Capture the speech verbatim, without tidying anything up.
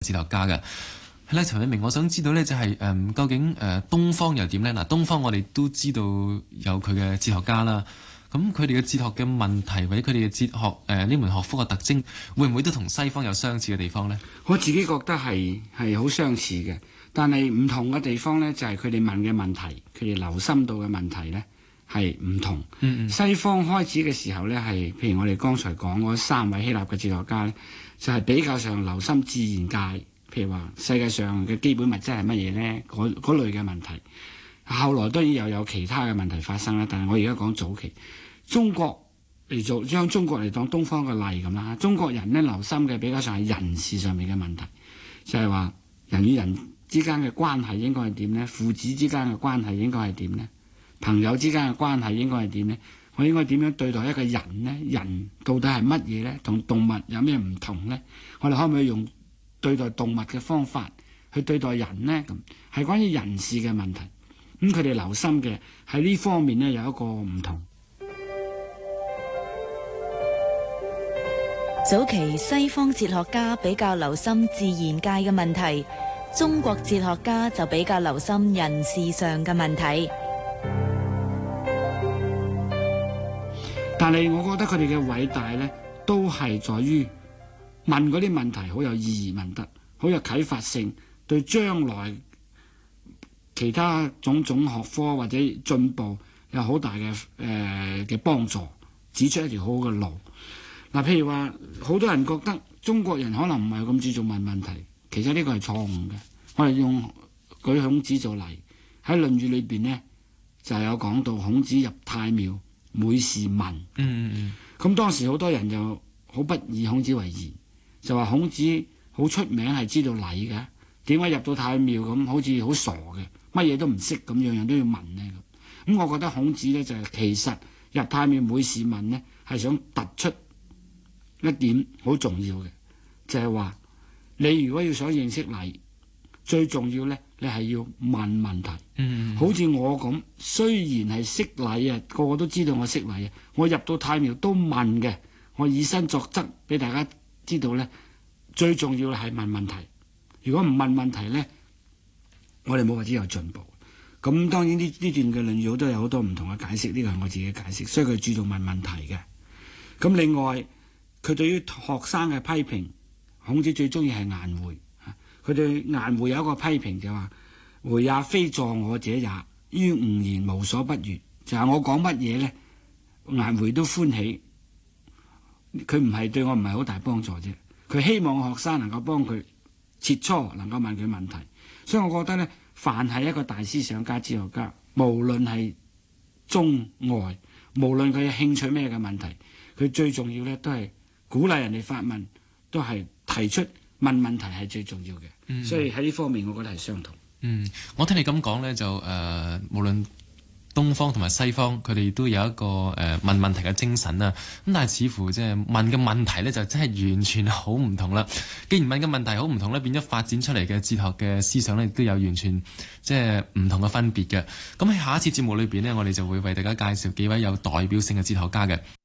哲學家嘅。係啦，陳偉明，我想知道呢就係、是、誒、嗯、究竟誒、呃、東方又點呢？嗱，東方我哋都知道有佢嘅哲學家啦。咁佢哋嘅哲學嘅問題或者佢哋嘅哲學誒呢、呃、門學科嘅特徵，會唔會都同西方有相似嘅地方呢？ 我自己覺得係係好相似嘅，但係唔同嘅地方呢，就係佢哋問嘅問題，佢哋留心到嘅問題呢係唔同。嗯嗯，西方開始嘅時候呢，係譬如我哋剛才講嗰三位希臘嘅哲學家呢，就係、是、比較上留心自然界，譬如話世界上嘅基本物質係乜嘢呢？嗰嗰類嘅問題。後來當然又有其他嘅問題發生啦，但係我而家講早期。中國嚟做將中國嚟當東方嘅例咁啦，中國人呢，留心嘅比較上係人事上面嘅問題，就係話人與人之間嘅關係應該係點呢？父子之間嘅關係應該係點呢？朋友之間嘅關係應該係點呢？我應該點樣對待一個人呢？人到底係乜嘢呢？同動物有咩唔同呢？我哋可唔可以用對待動物嘅方法去對待人呢？咁係關於人事嘅問題。咁佢哋留心嘅喺呢方面呢，有一個唔同。 早期西方哲學家比較留心自然界嘅問題，中國哲學家就比較留心人事上嘅問題。 但係我覺得佢哋嘅偉大呢，都係在於問嗰啲問題好有意義，問得好有啟發性，對將來其他種種學科或者進步有好大嘅誒嘅幫助，指出一條好好嘅路。嗱，譬如話，好多人覺得中國人可能唔係咁注重問問題，其實呢個係錯誤嘅。我哋用舉孔子做例，喺《論語》裏邊呢，就有講到孔子入太廟，每事問。嗯嗯嗯。咁當時好多人就好不以孔子為然，就話孔子好出名係知道禮嘅，點解入到太廟咁好似好傻嘅，乜嘢都唔識咁，樣樣都要問呢？咁。咁我覺得孔子呢，就係、是、其實入太廟每事問呢，係想突出一點好重要嘅，就係、是、話你如果要想認識禮，最重要咧，你係要問問題。嗯，好似我咁，雖然係識禮啊，個個都知道我識禮啊，我入到太廟都問嘅，我以身作則俾大家知道咧。最重要係問問題。如果唔問問題咧，我哋冇法子有進步。咁當然呢呢段嘅論語都有好多唔同嘅解釋，呢個係我自己嘅解釋，所以佢注重問問題嘅。咁另外，佢對於學生嘅批評，孔子最中意係顏回。佢對顏回有一個批評就話：回也非助我者也，於吾言無所不悅。就係、是、我講乜嘢咧，顏回都歡喜。佢唔係對我唔係好大幫助啫，佢希望學生能夠幫佢切磋，能夠問佢問題。所以我覺得咧，凡係一個大思想家、哲學家，無論係中外，無論佢有興趣咩嘅問題，佢最重要咧都係鼓勵人哋發問，都係提出問問題係最重要嘅。嗯、所以喺呢方面，我覺得係相同。 嗯，我聽你咁講咧，就誒、呃，無論東方同埋西方，佢哋都有一個誒、呃、問問題嘅精神啦。咁但係似乎即係問嘅問題咧，就真係完全好唔同啦。既然問嘅問題好唔同咧，變咗發展出嚟嘅哲學嘅思想咧，亦都有完全即係唔同嘅分別嘅。咁喺下一次節目裏邊呢，我哋就會為大家介紹幾位有代表性嘅哲學家嘅。